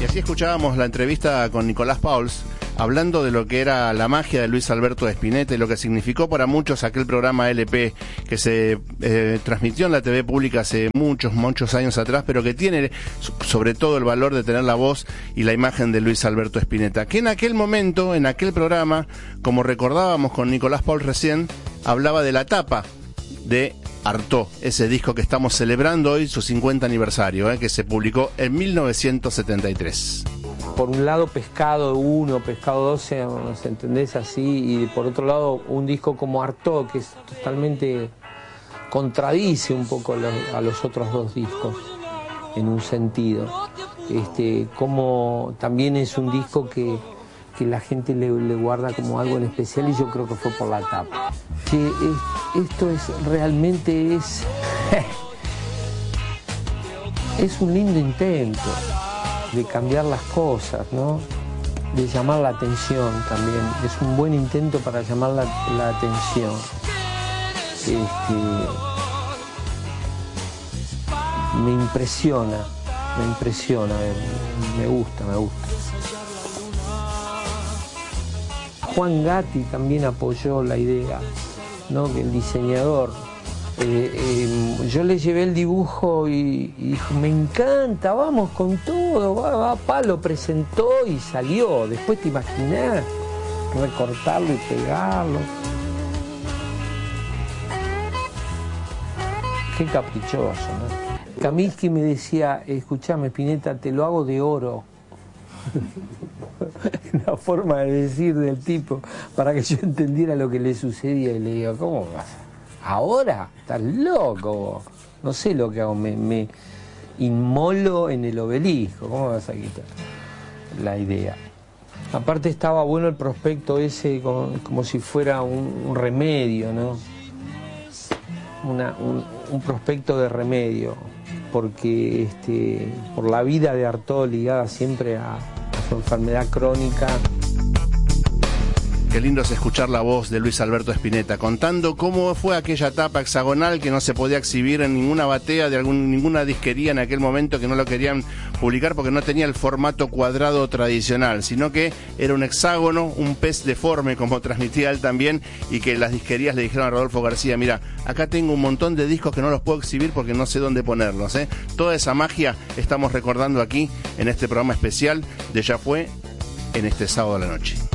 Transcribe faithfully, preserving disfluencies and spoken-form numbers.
Y así escuchábamos la entrevista con Nicolás Pauls, hablando de lo que era la magia de Luis Alberto Spinetta y lo que significó para muchos aquel programa L P que se eh, transmitió en la T V pública hace muchos, muchos años atrás, pero que tiene sobre todo el valor de tener la voz y la imagen de Luis Alberto Spinetta, que en aquel momento, en aquel programa, como recordábamos con Nicolás Pauls recién, hablaba de la tapa de Artaud, ese disco que estamos celebrando hoy, su cincuenta aniversario, eh, que se publicó en mil novecientos setenta y tres. Por un lado Pescado uno, Pescado dos, ¿se entendés así? Y por otro lado un disco como Artaud, que es totalmente contradice un poco los, a los otros dos discos, en un sentido. Este, como también es un disco que, que la gente le, le guarda como algo en especial, y yo creo que fue por la tapa. Que es, esto es realmente es, es un lindo intento de cambiar las cosas, ¿no? De llamar la atención también. Es un buen intento para llamar la, la atención. Este, me impresiona, me impresiona, me gusta, me gusta. Juan Gatti también apoyó la idea, ¿no? El diseñador. Eh, eh, yo le llevé el dibujo y, y dijo, me encanta, vamos con todo, va, va, pa, lo presentó y salió. Después te imaginás recortarlo y pegarlo. Qué caprichoso, ¿no? Kaminsky me decía, escuchame, Spinetta, te lo hago de oro. Una forma de decir del tipo, para que yo entendiera lo que le sucedía. Y le digo, ¿cómo vas? ¿Ahora? Estás loco. No sé lo que hago, me, me inmolo en el obelisco. ¿Cómo vas a quitar la idea? Aparte estaba bueno el prospecto ese, como, como si fuera un, un remedio, ¿no? Una, un, un prospecto de remedio, porque este, por la vida de Artaud ligada siempre a, a su enfermedad crónica. Qué lindo es escuchar la voz de Luis Alberto Spinetta contando cómo fue aquella tapa hexagonal que no se podía exhibir en ninguna batea de algún, ninguna disquería en aquel momento, que no lo querían publicar porque no tenía el formato cuadrado tradicional, sino que era un hexágono, un pez deforme, como transmitía él también, y que las disquerías le dijeron a Rodolfo García, mira, acá tengo un montón de discos que no los puedo exhibir porque no sé dónde ponerlos, ¿eh? Toda esa magia estamos recordando aquí en este programa especial de Ya Fue, en este sábado a la noche.